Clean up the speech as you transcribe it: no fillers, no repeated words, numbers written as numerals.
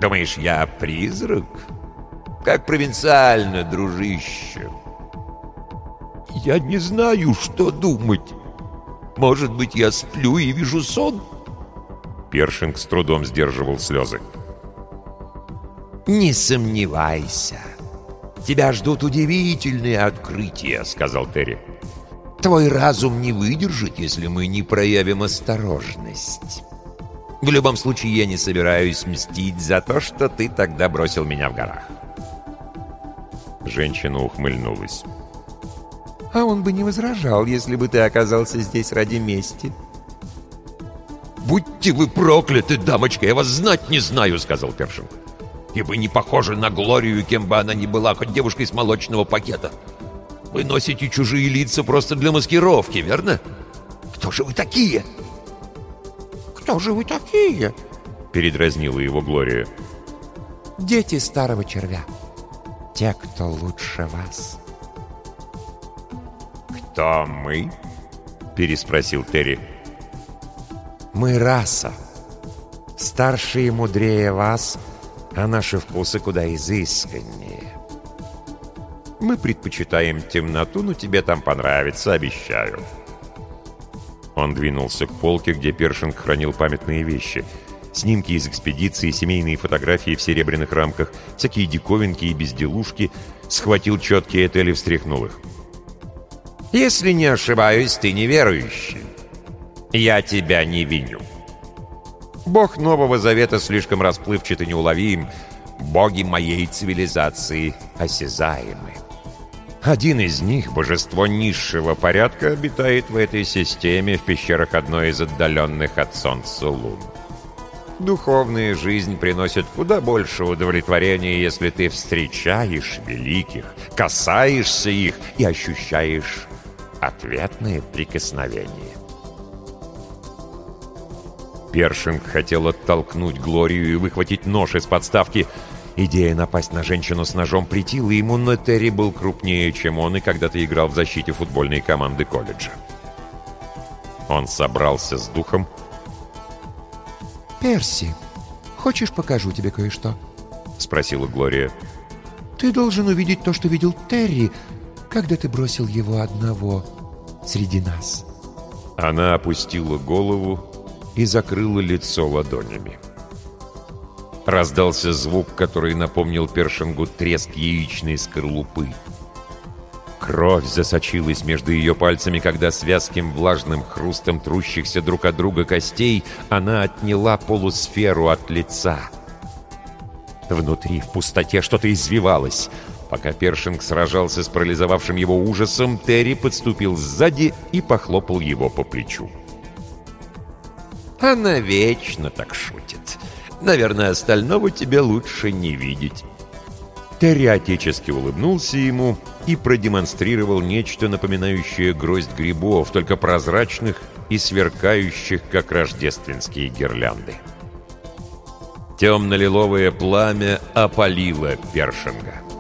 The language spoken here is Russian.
Думаешь, я призрак? Как провинциально, дружище. Я не знаю, что думать. Может быть, я сплю и вижу сон?» Першинг с трудом сдерживал слезы. «Не сомневайся. Тебя ждут удивительные открытия», — сказал Терри. «Твой разум не выдержит, если мы не проявим осторожность. В любом случае, я не собираюсь мстить за то, что ты тогда бросил меня в горах». Женщина ухмыльнулась. «А он бы не возражал, если бы ты оказался здесь ради мести». «Будьте вы прокляты, дамочка, я вас знать не знаю», — сказал Першинг. «И вы не похожи на Глорию, кем бы она ни была, хоть девушкой с молочного пакета. Вы носите чужие лица просто для маскировки, верно? Кто же вы такие?» «Кто же вы такие?» — передразнила его Глория. «Дети старого червя. Те, кто лучше вас». «Кто мы?» — переспросил Терри. «Мы раса. Старше и мудрее вас, а наши вкусы куда изысканнее. Мы предпочитаем темноту, но тебе там понравится, обещаю». Он двинулся к полке, где Першинг хранил памятные вещи. Снимки из экспедиции, семейные фотографии в серебряных рамках, всякие диковинки и безделушки. Схватил четкие Этель и встряхнул их. «Если не ошибаюсь, ты неверующий. Я тебя не виню. Бог Нового Завета слишком расплывчат и неуловим. Боги моей цивилизации осязаемы. Один из них, божество низшего порядка, обитает в этой системе в пещерах одной из отдаленных от Солнца лун. Духовная жизнь приносит куда больше удовлетворения, если ты встречаешь великих, касаешься их и ощущаешь ответное прикосновение». Першинг хотел оттолкнуть Глорию и выхватить нож из подставки. Идея напасть на женщину с ножом претила ему, но Терри был крупнее, чем он, и когда-то играл в защите футбольной команды колледжа. Он собрался с духом. «Перси, хочешь, покажу тебе кое-что?» — спросила Глория. «Ты должен увидеть то, что видел Терри, когда ты бросил его одного среди нас». Она опустила голову и закрыла лицо ладонями. Раздался звук, который напомнил Першингу треск яичной скорлупы. Кровь засочилась между ее пальцами, когда с вязким влажным хрустом трущихся друг от друга костей она отняла полусферу от лица. Внутри, в пустоте, что-то извивалось. Пока Першинг сражался с парализовавшим его ужасом, Терри подступил сзади и похлопал его по плечу. «Она вечно так шутит. Наверное, остального тебе лучше не видеть». Терри отечески улыбнулся ему и продемонстрировал нечто напоминающее гроздь грибов, только прозрачных и сверкающих, как рождественские гирлянды. Темно-лиловое пламя опалило Першинга.